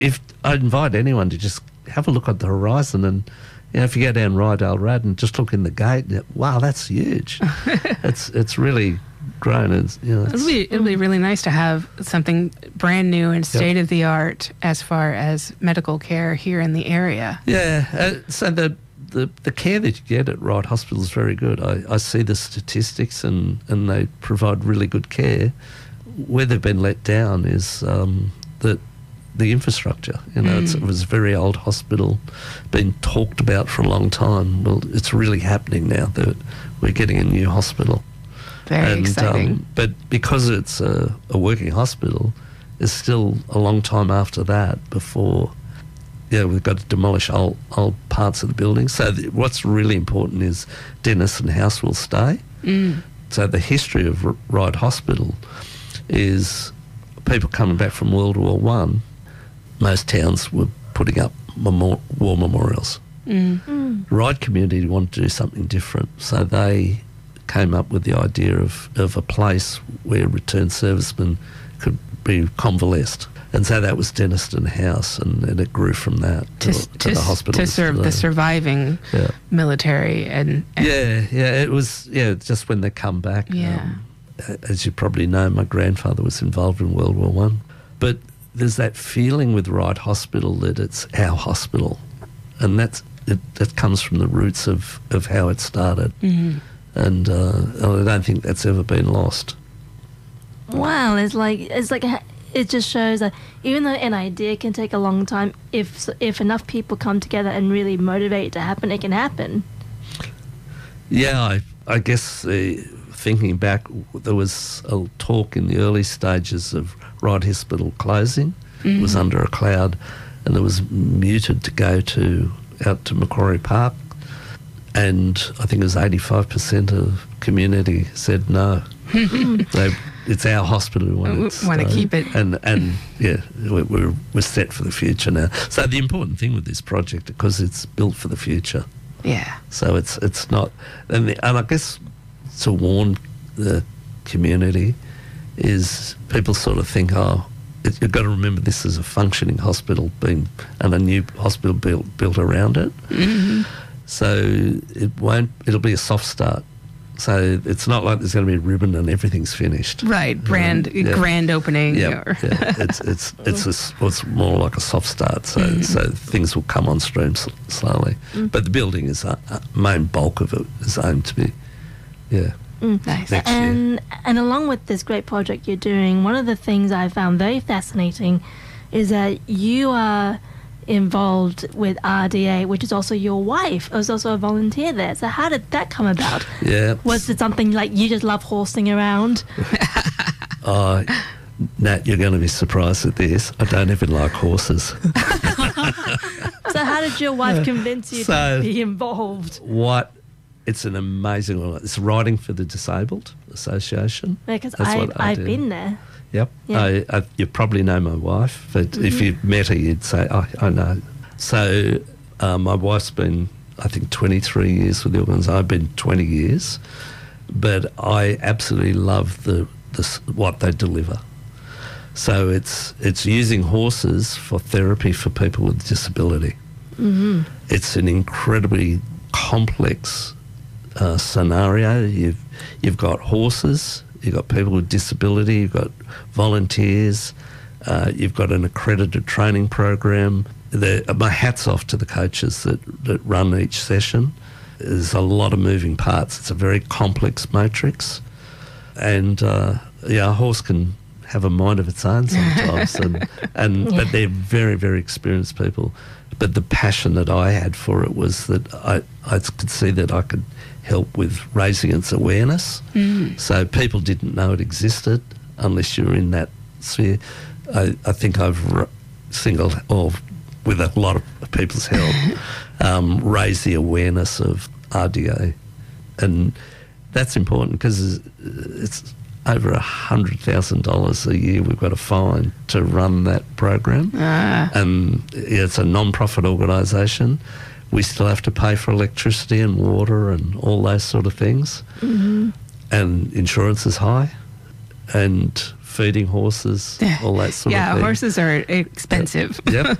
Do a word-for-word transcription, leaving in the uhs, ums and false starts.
if I invite anyone to just have a look at the horizon, and you know, if you go down Rydale Road and just look in the gate, wow, that's huge. it's it's really grown. It's, you know, it's, it'll be it'll be really nice to have something brand new and state of the art as far as medical care here in the area. Yeah, uh, so the, the the care that you get at Ryde Hospital is very good. I, I see the statistics, and, and they provide really good care. Where they've been let down is um, that the infrastructure. You know, mm. it's, it was a very old hospital, been talked about for a long time. Well, it's really happening now that we're getting a new hospital. Very and, exciting. Um, but because it's a, a working hospital, it's still a long time after that before, yeah, we've got to demolish old, old parts of the building. So th- what's really important is Denison House will stay. Mm. So the history of R- Ryde Hospital is people coming back from World War One. Most towns were putting up memor- war memorials. Mm. Mm. Ryde community wanted to do something different, so they came up with the idea of, of a place where returned servicemen could be convalesced. And so that was Denniston House, and, and it grew from that to, to, to the hospital. To serve today. The surviving yeah. military. and, and Yeah, yeah, it was, yeah, just when they come back. Yeah. Um, as you probably know, my grandfather was involved in World War One. But there's that feeling with Ryde Hospital that it's our hospital. And that's it, that comes from the roots of, of how it started. Mm-hmm. And uh, I don't think that's ever been lost. Wow, it's like it's like it just shows that even though an idea can take a long time, if if enough people come together and really motivate it to happen, it can happen. Yeah, I, I guess uh, thinking back, there was a talk in the early stages of Ryde Hospital closing. Mm-hmm. It was under a cloud, and it was muted to go to out to Macquarie Park. And I think it was eighty-five percent of community said no. they, it's our hospital. We want, we it want to keep it. And, and yeah, we're, we're, we're set for the future now. So the important thing with this project, because it's built for the future. Yeah. So it's it's not... And, the, and I guess to warn the community is people sort of think, oh, it, you've got to remember this is a functioning hospital being and a new hospital built built around it. Mm-hmm. So it won't. It'll be a soft start. So it's not like there's going to be a ribbon and everything's finished. Right, brand um, yeah. grand opening. Yeah, or yeah. It's it's it's a, it's more like a soft start. So mm. so things will come on stream s- slowly. Mm. But the building is uh, uh, main bulk of it is aimed to be, yeah. Mm. Nice. Next and year. and along with this great project you're doing, one of the things I found very fascinating is that you are involved with R D A, which is also your wife. I was also a volunteer there. So how did that come about? Yeah. Was it something like you just love horsing around? uh, Nat, you're going to be surprised at this. I don't even like horses. So how did your wife convince you So, to be involved? What? It's an amazing one. It's Riding for the Disabled Association. Because That's I, what I I've do. been there. Yep. Yeah. I, I, you probably know my wife, but mm-hmm. if you met her, you'd say, oh, I know. So uh, my wife's been, I think, twenty-three years with the organisation. I've been twenty years. But I absolutely love the, the what they deliver. So it's it's using horses for therapy for people with disability. Mm-hmm. It's an incredibly complex uh, scenario. You've you've got horses. You've got people with disability, you've got volunteers, uh, you've got an accredited training program. The, my hat's off to the coaches that, that run each session. There's a lot of moving parts. It's a very complex matrix. And, uh, yeah, a horse can have a mind of its own sometimes. and, and Yeah. But they're very, very experienced people. But the passion that I had for it was that I, I could see that I could help with raising its awareness. Mm. So people didn't know it existed unless you're in that sphere. I, I think I've r- singled, or with a lot of people's help, um, raised the awareness of R D A. And that's important because it's over one hundred thousand dollars a year we've got to fine to run that program. Ah. And it's a non-profit organisation. We still have to pay for electricity and water and all those sort of things. Mm-hmm. And insurance is high. And feeding horses, all that sort yeah, of thing. horses are expensive. Yep.